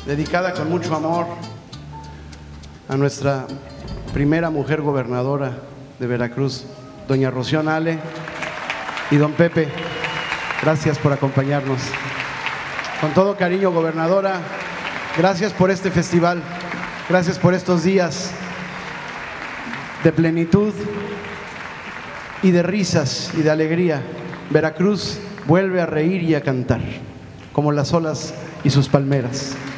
dedicada con mucho amor a nuestra primera mujer gobernadora de Veracruz, doña Rocío Nale, y don Pepe. Gracias por acompañarnos. Con todo cariño, gobernadora, gracias por este festival, gracias por estos días de plenitud y de risas y de alegría. Veracruz vuelve a reír y a cantar, como las olas y sus palmeras.